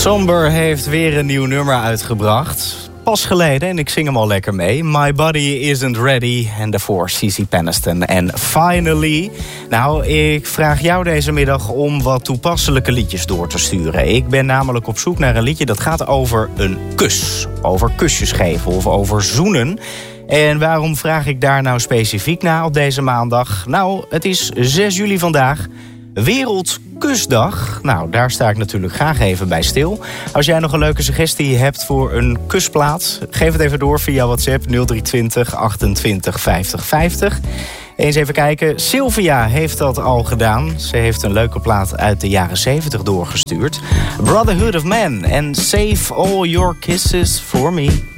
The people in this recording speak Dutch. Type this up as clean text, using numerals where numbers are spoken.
Somber heeft weer een nieuw nummer uitgebracht. Pas geleden en ik zing hem al lekker mee. My Body Isn't Ready. En daarvoor CeCe Peniston. En Finally. Nou, ik vraag jou deze middag om wat toepasselijke liedjes door te sturen. Ik ben namelijk op zoek naar een liedje dat gaat over een kus. Over kusjes geven of over zoenen. En waarom vraag ik daar nou specifiek naar op deze maandag? Nou, het is 6 juli vandaag. Wereldkusdag. Nou, daar sta ik natuurlijk graag even bij stil. Als jij nog een leuke suggestie hebt voor een kusplaat, geef het even door via WhatsApp 0320 28 50 50. Eens even kijken. Sylvia heeft dat al gedaan. Ze heeft een leuke plaat uit de jaren 70 doorgestuurd. Brotherhood of Man en Save All Your Kisses For Me.